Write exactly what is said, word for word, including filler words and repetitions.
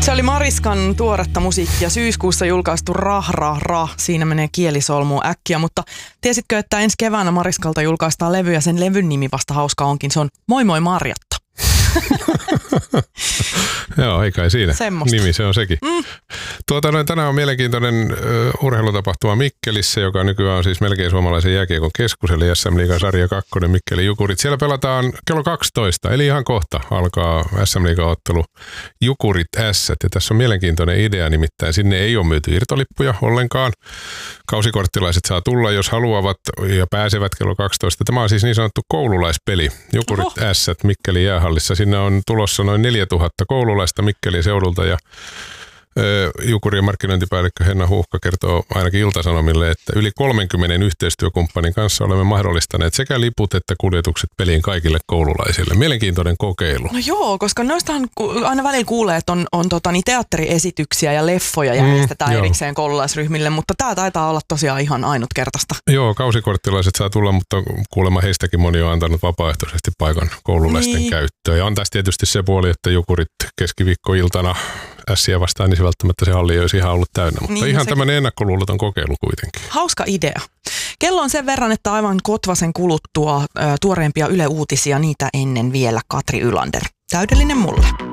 Se oli Mariskan tuoretta musiikkia, syyskuussa julkaistu Rah Rah Rah. Siinä menee kielisolmu äkkiä, mutta tiesitkö, että ensi keväänä Mariskalta julkaistaan levy ja sen levyn nimi vasta hauska onkin. Se on Moi Moi Marjatta. Joo, ei kai siinä. Semmosta. Nimi se on sekin. Mm. Tuota, noin, tänään on mielenkiintoinen uh, urheilutapahtuma Mikkelissä, joka nykyään on siis melkein suomalaisen jääkiekon keskus, eli S M-liigan sarja kakkonen Mikkeli Jukurit. Siellä pelataan kello kaksitoista, eli ihan kohta alkaa S M-liigan ottelu Jukurit Ässät. Ja tässä on mielenkiintoinen idea, nimittäin sinne ei ole myyty irtolippuja ollenkaan. Kausikorttilaiset saa tulla, jos haluavat ja pääsevät kello kaksitoista. Tämä on siis niin sanottu koululaispeli. Jukurit Oho. Ässät Mikkelin jäähallissa. Sinne on tulossa noin neljätuhatta koululaista Mikkelin seudulta ja Jukurien markkinointipäällikkö Henna Huuhka kertoo ainakin Ilta-Sanomille, että yli kolmenkymmenen yhteistyökumppanin kanssa olemme mahdollistaneet sekä liput että kuljetukset peliin kaikille koululaisille. Mielenkiintoinen kokeilu. No joo, koska noistahan aina välillä kuulee, että on, on tota, niin teatteriesityksiä ja leffoja järjestetään mm, erikseen koululaisryhmille, mutta tämä taitaa olla tosiaan ihan ainutkertaista. Joo, kausikorttilaiset saa tulla, mutta kuulemma heistäkin moni on antanut vapaaehtoisesti paikan koululaisten niin. käyttöön. Ja on tässä tietysti se puoli, että Jukurit keskiviikkoiltana Ässiä vastaan, niin välttämättä se halli ei olisi ihan ollut täynnä, mutta niin, ihan tämmöinen ennakkoluuloton kokeilu kuitenkin. Hauska idea. Kello on sen verran, että aivan Kotvasen kuluttua ä, tuoreempia Yle Uutisia, niitä ennen vielä Katri Ylander. Täydellinen mulle.